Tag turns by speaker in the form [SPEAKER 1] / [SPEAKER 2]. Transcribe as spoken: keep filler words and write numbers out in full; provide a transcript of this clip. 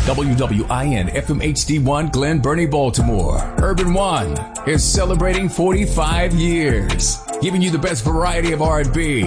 [SPEAKER 1] W W I N F M H D one Glen Burnie, Baltimore. Urban One is celebrating forty-five years, giving you the best variety of R and B,